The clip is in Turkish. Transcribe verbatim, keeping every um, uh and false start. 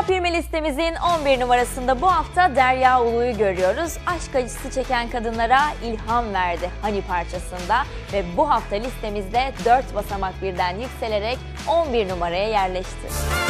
Top yirmi listemizin on bir numarasında bu hafta Derya Ulu'yu görüyoruz. Aşk acısı çeken kadınlara ilham verdi Hani parçasında ve bu hafta listemizde dört basamak birden yükselerek on bir numaraya yerleşti.